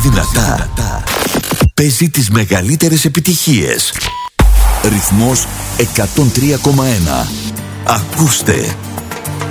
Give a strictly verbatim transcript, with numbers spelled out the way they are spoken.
δυνατά. Παίζει τις μεγαλύτερες επιτυχίες. Ρυθμός εκατόν τρία κόμμα ένα. Ακούστε